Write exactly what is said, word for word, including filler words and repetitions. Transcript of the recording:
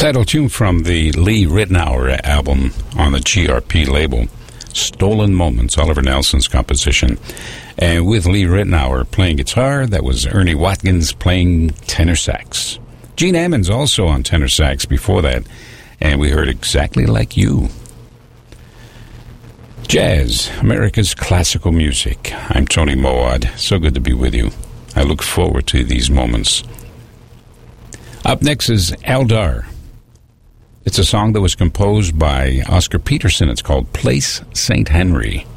Title tune from the Lee Ritenour album on the G R P label, Stolen Moments, Oliver Nelson's composition. And with Lee Ritenour playing guitar, that was Ernie Watkins playing tenor sax. Gene Ammons also on tenor sax before that, and we heard Exactly Like You. Jazz, America's classical music. I'm Tony Moad. So good to be with you. I look forward to these moments. Up next is Eldar. It's a song that was composed by Oscar Peterson. It's called Place Saint Henry.